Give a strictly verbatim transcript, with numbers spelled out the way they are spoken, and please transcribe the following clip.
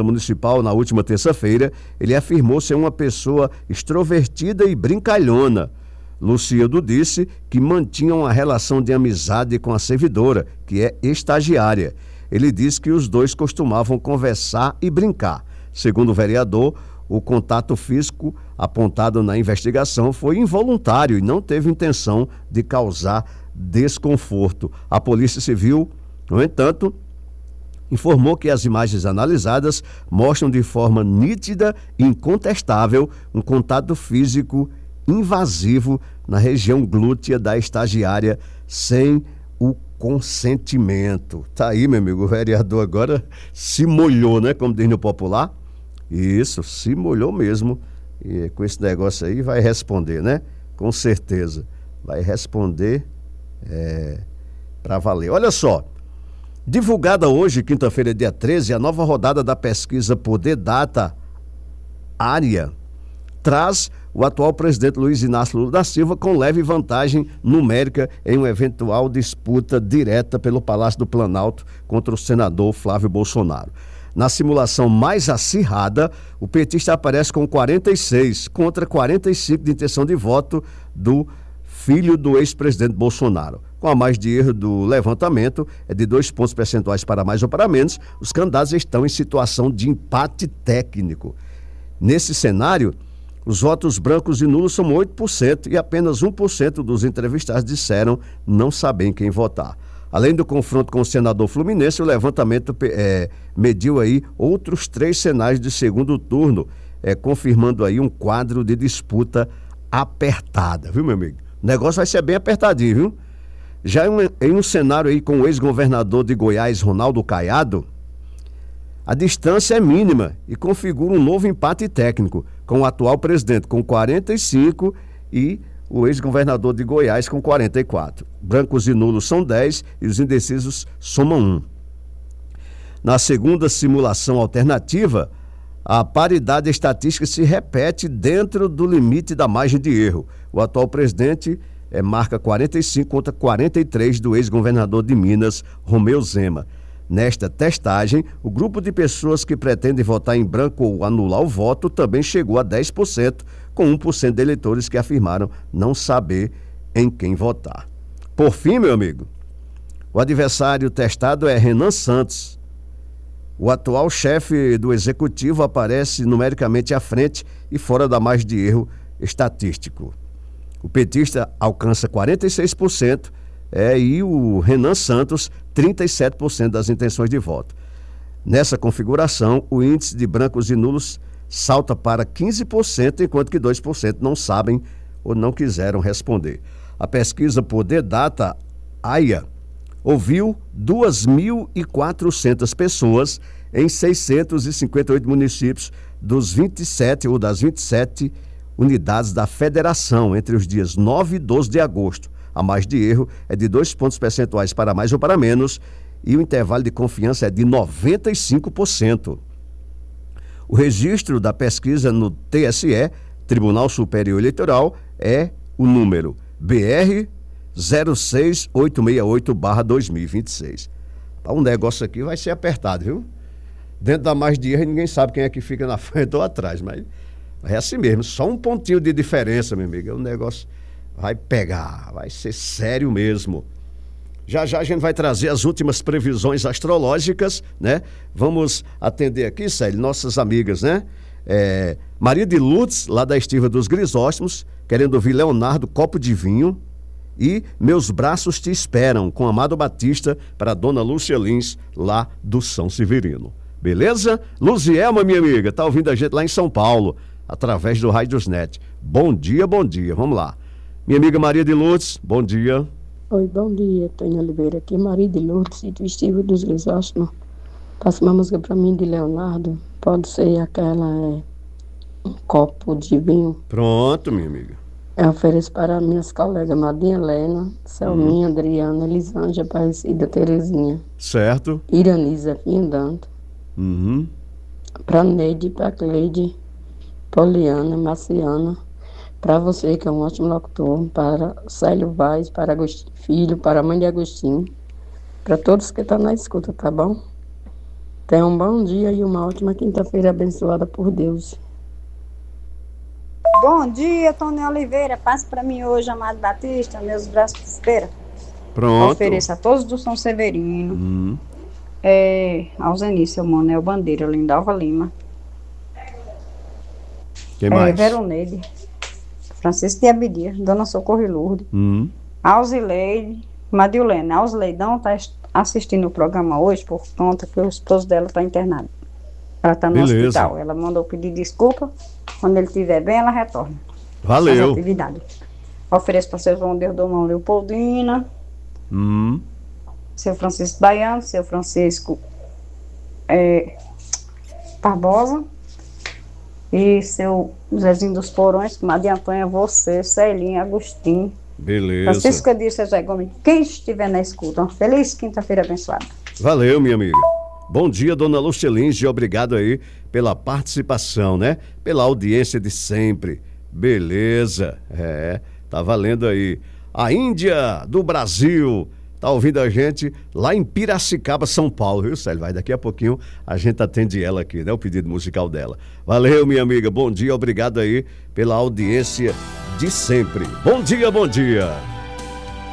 Municipal na última terça-feira, ele afirmou ser uma pessoa extrovertida e brincalhona. Lucildo disse que mantinha uma relação de amizade com a servidora, que é estagiária. Ele disse que os dois costumavam conversar e brincar. Segundo o vereador, o contato físico apontado na investigação foi involuntário e não teve intenção de causar desconforto. A Polícia Civil, no entanto, informou que as imagens analisadas mostram de forma nítida e incontestável um contato físico invasivo na região glútea da estagiária sem o consentimento. Tá aí, meu amigo, o vereador agora se molhou, né? Como diz no popular. Isso, se molhou mesmo. E com esse negócio aí vai responder, né? Com certeza. Vai responder é, para valer. Olha só. Divulgada hoje, quinta-feira, dia treze, a nova rodada da pesquisa Poder Data Área traz o atual presidente Luiz Inácio Lula da Silva com leve vantagem numérica em uma eventual disputa direta pelo Palácio do Planalto contra o senador Flávio Bolsonaro. Na simulação mais acirrada, o petista aparece com quarenta e seis contra quarenta e cinco de intenção de voto do filho do ex-presidente Bolsonaro. Com a margem de erro do levantamento, é de dois pontos percentuais para mais ou para menos, os candidatos estão em situação de empate técnico. Nesse cenário, os votos brancos e nulos são oito por cento e apenas um por cento dos entrevistados disseram não saber em quem votar. Além do confronto com o senador fluminense, o levantamento é, mediu aí outros três cenários de segundo turno, é, confirmando aí um quadro de disputa apertada, viu, meu amigo? O negócio vai ser bem apertadinho, viu? Já em um, em um cenário aí com o ex-governador de Goiás, Ronaldo Caiado, a distância é mínima e configura um novo empate técnico, com o atual presidente com quarenta e cinco e o ex-governador de Goiás com quarenta e quatro. Brancos e nulos são dez e os indecisos somam um. Na segunda simulação alternativa, a paridade estatística se repete dentro do limite da margem de erro. O atual presidente é, marca quarenta e cinco contra quarenta e três do ex-governador de Minas, Romeu Zema. Nesta testagem, o grupo de pessoas que pretendem votar em branco ou anular o voto também chegou a dez por cento, com um por cento de eleitores que afirmaram não saber em quem votar. Por fim, meu amigo, o adversário testado é Renan Santos. O atual chefe do executivo aparece numericamente à frente e fora da margem de erro estatístico. O petista alcança quarenta e seis por cento é, e o Renan Santos trinta e sete por cento das intenções de voto. Nessa configuração, o índice de brancos e nulos salta para quinze por cento, enquanto que dois por cento não sabem ou não quiseram responder. A pesquisa Poder Data AIA ouviu duas mil e quatrocentas pessoas em seiscentos e cinquenta e oito municípios dos vinte e sete ou das vinte e sete unidades da federação entre os dias nove e doze de agosto. A margem de erro é de dois pontos percentuais para mais ou para menos e o intervalo de confiança é de noventa e cinco por cento. O registro da pesquisa no T S E, Tribunal Superior Eleitoral, é o número B R zero seis oito seis oito barra dois mil e vinte e seis. O negócio aqui vai ser apertado, viu? Dentro da margem de erro ninguém sabe quem é que fica na frente ou atrás, mas é assim mesmo, só um pontinho de diferença, meu amigo, o negócio vai pegar, vai ser sério mesmo. Já já a gente vai trazer as últimas previsões astrológicas, né? Vamos atender aqui, Célio, nossas amigas, né? É, Maria de Lourdes, lá da Estiva dos Grisóstomos, querendo ouvir Leonardo, Copo de Vinho, e Meus Braços Te Esperam, com Amado Batista, para Dona Lúcia Lins, lá do São Severino. Beleza? Luzielma, minha amiga, tá ouvindo a gente lá em São Paulo, através do Radiosnet. Bom dia, bom dia, vamos lá. Minha amiga Maria de Lourdes, bom dia. Oi, bom dia, Tânia Oliveira, aqui Maria de Lourdes, do Estível dos Grisóstomos. Passa uma música para mim de Leonardo, pode ser aquela, é, um copo de vinho. Pronto, minha amiga. Eu ofereço para minhas colegas Madinha Helena, Selminha, uhum. Adriana, Elisângela, Aparecida, Terezinha. Certo. Iraniza, Findando. Uhum. Para Neide, para Cleide, Poliana, Marciana. Para você, que é um ótimo locutor, para Célio Vaz, para Agostinho Filho, para a mãe de Agostinho, para todos que estão na escuta, tá bom? Tenha um bom dia e uma ótima quinta-feira abençoada por Deus. Bom dia, Tony Oliveira. Passe para mim hoje, Amado Batista, meus braços de espera. Pronto. Ofereço a todos do São Severino. Hum. É, ao Zenício, Monel Bandeira, Lindalva Lima. Quem mais? É, Veroneide, Francisco de Abidia, Dona Socorro e Lourdes. Hum. Alzileide, Madilena. Alzileidão está assistindo o programa hoje por conta que o esposo dela está internado. Ela está no Beleza. hospital. Ela mandou pedir desculpa. Quando ele estiver bem, ela retorna. Valeu. As atividades. Ofereço para seu João Deus Leopoldina. Hum. Seu Francisco Baiano, seu Francisco é, Barbosa. E seu Zezinho dos Porões, Maria Antônia, você, Celinha, Agostinho. Beleza. Francisco Edil, José Gomes. Quem estiver na escuta, uma feliz quinta-feira abençoada. Valeu, minha amiga. Bom dia, dona Lucelinge, obrigado aí pela participação, né? Pela audiência de sempre. Beleza, é, tá valendo aí. A Índia do Brasil tá ouvindo a gente lá em Piracicaba, São Paulo, viu, Célio? Vai, daqui a pouquinho a gente atende ela aqui, né? O pedido musical dela. Valeu, minha amiga, bom dia, obrigado aí pela audiência de sempre. Bom dia, bom dia.